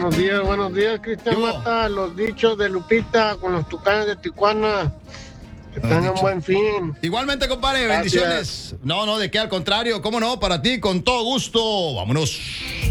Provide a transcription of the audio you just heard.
Buenos días, Cristian Mata. Los dichos de Lupita con los Tucanes de Tijuana. Que tengan buen fin. Igualmente, compadre, Gracias. bendiciones. No, de qué, al contrario, cómo no, para ti, con todo gusto. Vámonos.